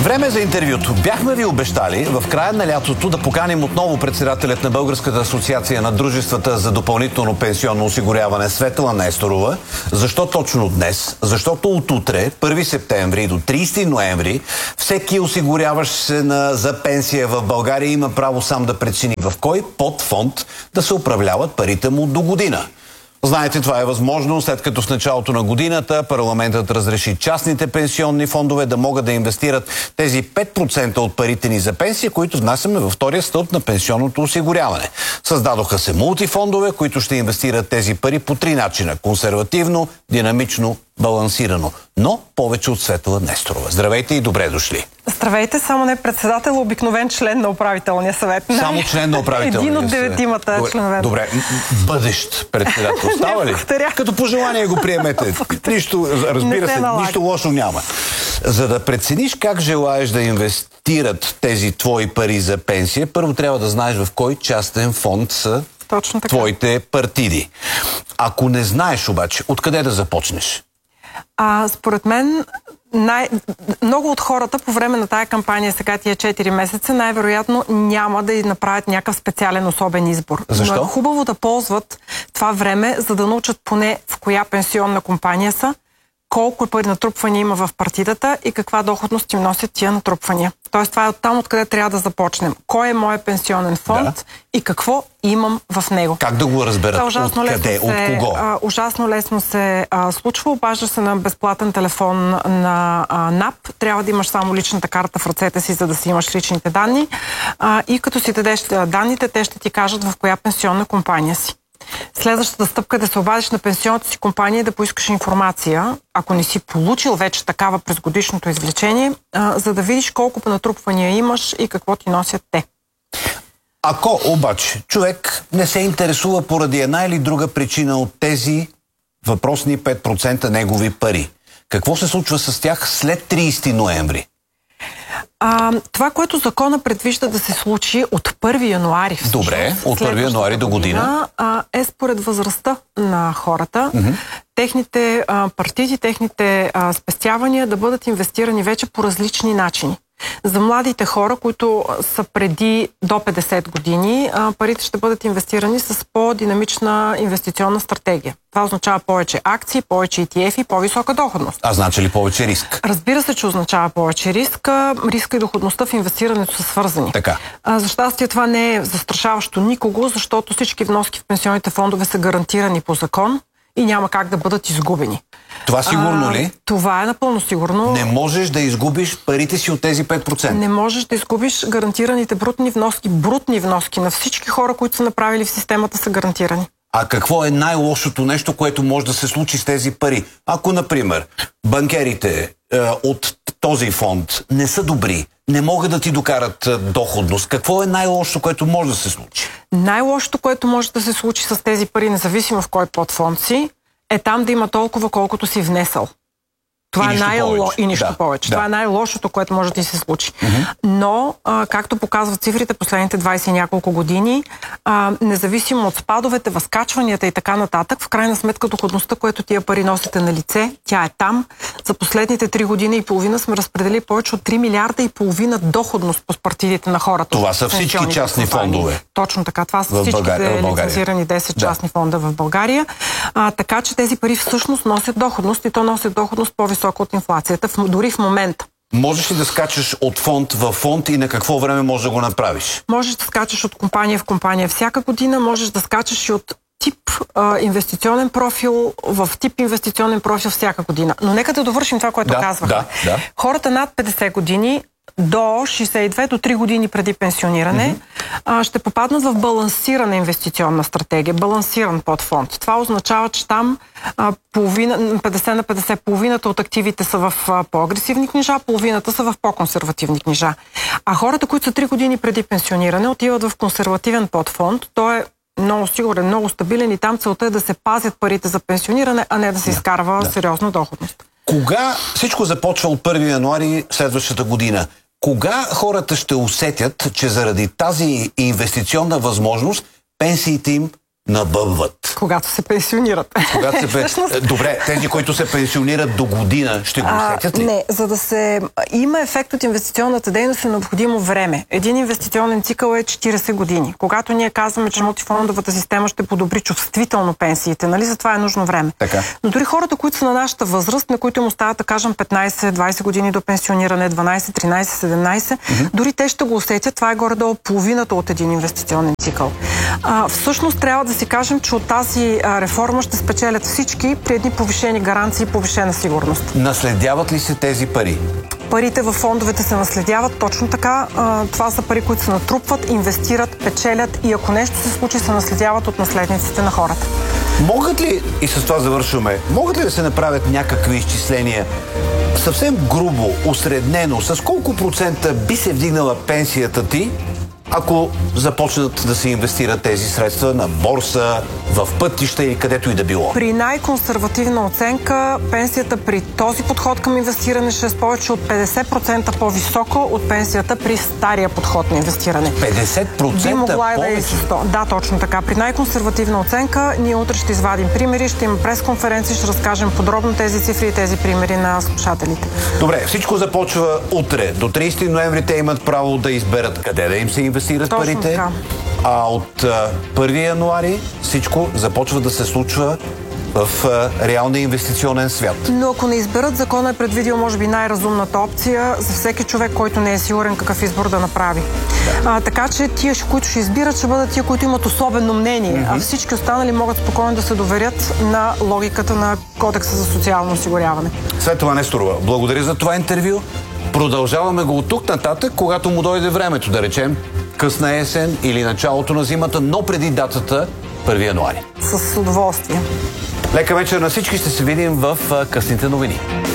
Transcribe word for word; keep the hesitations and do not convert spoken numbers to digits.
Време за интервюто. Бяхме ви обещали в края на лятото да поканим отново председателят на Българската асоциация на дружествата за допълнително пенсионно осигуряване Светла Несторова. Защо точно днес? Защото от утре, първи септември до тридесети ноември, всеки осигуряващ се на, за пенсия в България има право сам да прецени в кой подфонд да се управляват парите му до година. Знаете, това е възможно, след като в началото на годината парламентът разреши частните пенсионни фондове да могат да инвестират тези пет процента от парите ни за пенсия, които внасяме във втория стълб на пенсионното осигуряване. Създадоха се мултифондове, които ще инвестират тези пари по три начина – консервативно, динамично, балансирано. Но повече от Светла Несторова. Здравейте и добре дошли. Здравейте, само не председател, обикновен член на управителния съвет. Само член на управителния съвет. Един от деветимата членове. Добре, бъдещ председател. Става ли? Като пожелание го приемете. Нищо, разбира се, нищо лошо няма. За да прецениш как желаеш да инвестират тези твои пари за пенсия, първо трябва да знаеш в кой частен фонд са точно така твоите партиди. Ако не знаеш обаче, откъде да започнеш? А, според мен, най... много от хората по време на тая кампания, сега тия четири месеца, най-вероятно няма да направят някакъв специален особен избор. Защо? Но е хубаво да ползват това време, за да научат поне в коя пенсионна компания са, колко пари натрупвания има в партидата и каква доходност им носят тия натрупвания. Тоест това е оттам, откъде трябва да започнем. Кой е моят пенсионен фонд да. И какво имам в него. Как да го разберат? Откъде? От кого? А, ужасно лесно се а, случва. Обаждаш се на безплатен телефон на а, НАП. Трябва да имаш само личната карта в ръцете си, за да си имаш личните данни. А, и като си дадеш данните, те ще ти кажат в коя пенсионна компания си. Следващата стъпка е да се обадиш на пенсионната си компания и да поискаш информация, ако не си получил вече такава през годишното извлечение, а, за да видиш колко натрупвания имаш и какво ти носят те. Ако обаче човек не се интересува поради една или друга причина от тези въпросни пет процента негови пари, какво се случва с тях след тридесети ноември? А, това, което закона предвижда да се случи от първи януари, всъщност, добре, от първи януари до година, а, е според възрастта на хората, mm-hmm. техните а, партиди, техните а, спестявания да бъдат инвестирани вече по различни начини. За младите хора, които са преди до петдесет години, парите ще бъдат инвестирани с по-динамична инвестиционна стратегия. Това означава повече акции, повече и ти еф и по-висока доходност. А значи ли повече риск? Разбира се, че означава повече риск. Риска и доходността в инвестирането са свързани. Така. За щастие това не е застрашаващо никого, защото всички вноски в пенсионните фондове са гарантирани по закон и няма как да бъдат изгубени. Това сигурно ли? А, това е напълно сигурно. Не можеш да изгубиш парите си от тези пет процента. Не можеш да изгубиш гарантираните брутни вноски. Брутни вноски на всички хора, които са направили в системата, са гарантирани. А какво е най-лошото нещо, което може да се случи с тези пари? Ако, например, банкерите е, от този фонд не са добри, не могат да ти докарат е, доходност, какво е най-лошото, което може да се случи? Най-лошото, което може да се случи с тези пари, независимо в кой подфонд си, е там да има толкова, колкото си внесъл. Това и е най-лошо и нищо да, повече. Да. Това е най-лошото, което може да ти се случи. Mm-hmm. Но, а, както показват цифрите последните двайсет и няколко години, а, независимо от спадовете, възкачванията и така нататък, в крайна сметка доходността, което тия пари носите на лице, тя е там. За последните три години и половина сме разпределили повече от три милиарда и половина доходност по партидите на хората. Това са всички частни фондове. Точно така. Това са всичките лицензирани десет да. частни фонда в България. А, така че тези пари всъщност носят доходност и то носят доходност по-висока от инфлацията, в, дори в момента. Можеш ли да скачаш от фонд в фонд и на какво време можеш да го направиш? Можеш да скачаш от компания в компания всяка година, можеш да скачаш и от тип а, инвестиционен профил в тип инвестиционен профил всяка година. Но нека да довършим това, което да, казвахме. Да, да. Хората над петдесет години до шейсет и две, до три години преди пенсиониране, mm-hmm. а, ще попаднат в балансирана инвестиционна стратегия, балансиран подфонд. Това означава, че там а, половина, петдесет на петдесет, половината от активите са в а, по-агресивни книжа, половината са в по-консервативни книжа. А хората, които са три години преди пенсиониране, отиват в консервативен подфонд. Той е много сигурен, много стабилен и там целта е да се пазят парите за пенсиониране, а не да се да, изкарва да. сериозна доходност. Кога всичко започва от първи януари следващата година? Кога хората ще усетят, че заради тази инвестиционна възможност пенсиите им набъбват? Когато се пенсионират. Когато се пен... Добре, тези, които се пенсионират до година, ще го усетят ли? Не, за да се има ефект от инвестиционната дейност е необходимо време. Един инвестиционен цикъл е четирийсет години. Когато ние казваме, че мултифондовата система ще подобри чувствително пенсиите, нали, за това е нужно време. Така. Но дори хората, които са на нашата възраст, на които им остават, да кажем, петнайсет-двайсет години до пенсиониране, дванайсет, тринайсет, седемнайсет, mm-hmm. дори те ще го усетят. Това е горе-долу половината от един инвестиционен цикъл. А, всъщност трябва да си кажем, че от тази а, реформа ще спечелят всички при едни повишени гаранции и повишена сигурност. Наследяват ли се тези пари? Парите във фондовете се наследяват точно така. А, това са пари, които се натрупват, инвестират, печелят и ако нещо се случи, се наследяват от наследниците на хората. Могат ли, и с това завършваме, могат ли да се направят някакви изчисления съвсем грубо, усреднено, с колко процента би се вдигнала пенсията ти, ако започнат да се инвестират тези средства на борса, в пътища или където и да било? При най-консервативна оценка, пенсията при този подход към инвестиране ще е с повече от петдесет процента по-висока от пенсията при стария подход на инвестиране. петдесет процента Би могла повече? Да, е сто. Да, точно така. При най-консервативна оценка ние утре ще извадим примери, ще има пресконференции, ще разкажем подробно тези цифри и тези примери на слушателите. Добре, всичко започва утре. До трийсети ноември те имат право да изберат къде да им се инвестират Точно парите, така. а от а, първи януари всичко започва да се случва в а, реалния инвестиционен свят. Но ако не изберат, закона е предвидил, може би, най-разумната опция за всеки човек, който не е сигурен какъв избор да направи. Да. А, така че тия, които ще избират, ще бъдат тия, които имат особено мнение, mm-hmm. а всички останали могат спокойно да се доверят на логиката на Кодекса за социално осигуряване. Светлана Несторова, благодаря за това интервю. Продължаваме го от тук нататък, когато му дойде времето, да речем късна есен или началото на зимата, но преди датата първи януари. С удоволствие. Лека вечер на всички, ще се видим в късните новини.